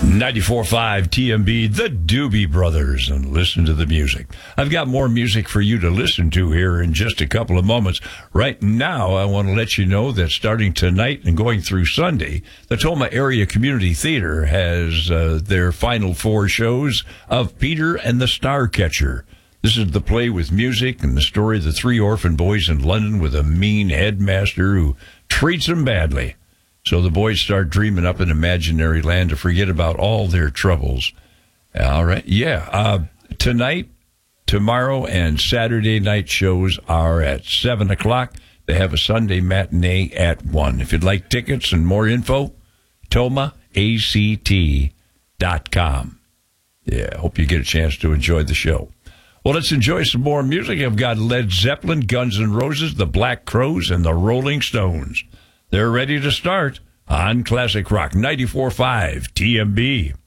94.5 TMB, the Doobie Brothers, and listen to the music. I've got more music for you to listen to here in just a couple of moments. Right now, I want to let you know that starting tonight and going through Sunday, the Toma Area Community Theater has their final 4 shows of Peter and the Starcatcher. This is the play with music and the story of the 3 orphan boys in London with a mean headmaster who treats them badly. So the boys start dreaming up an imaginary land to forget about all their troubles. All right. Yeah. Tonight, tomorrow, and Saturday night shows are at 7 o'clock. They have a Sunday matinee at 1. If you'd like tickets and more info, tomaact.com. Yeah, I hope you get a chance to enjoy the show. Well, let's enjoy some more music. I've got Led Zeppelin, Guns N' Roses, the Black Crowes, and the Rolling Stones. They're ready to start on Classic Rock 94.5 TMB.